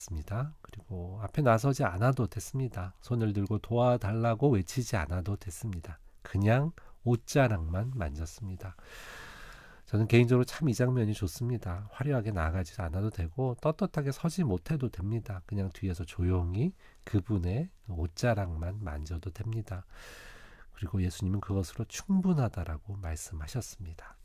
그리고 앞에 나서지 않아도 됐습니다. 손을 들고 도와달라고 외치지 않아도 됐습니다. 그냥 옷자락만 만졌습니다. 저는 개인적으로 참 이 장면이 좋습니다. 화려하게 나아가지 않아도 되고 떳떳하게 서지 못해도 됩니다. 그냥 뒤에서 조용히 그분의 옷자락만 만져도 됩니다. 그리고 예수님은 그것으로 충분하다라고 말씀하셨습니다.